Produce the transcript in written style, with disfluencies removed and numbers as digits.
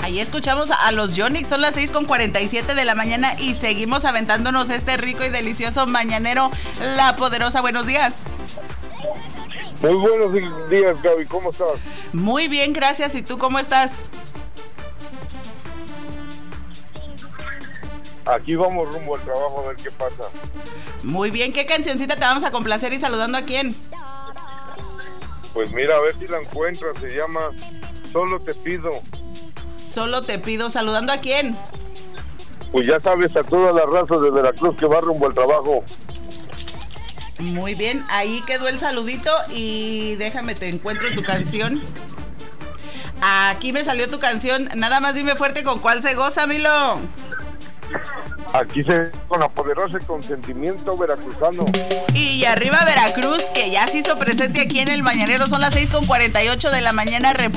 Ahí escuchamos a los Yonix, son las 6:47 de la mañana y seguimos aventándonos este rico y delicioso mañanero. La Poderosa, buenos días. Muy buenos días, Gaby, ¿cómo estás? Muy bien, gracias. ¿Y tú cómo estás? Aquí vamos rumbo al trabajo a ver qué pasa. Muy bien, ¿qué cancioncita te vamos a complacer y saludando a quién? Pues mira, a ver si la encuentras, se llama Solo Te Pido. Solo te pido, ¿saludando a quién? Pues ya sabes, a toda la raza de Veracruz que va rumbo al trabajo. Muy bien, ahí quedó el saludito y déjame te encuentro tu canción. Aquí me salió tu canción, nada más dime fuerte con cuál se goza, Milo. Aquí se con la poderosa y con sentimiento veracruzano. Y arriba Veracruz, que ya se hizo presente aquí en el Mañanero, son las 6:48 de la mañana,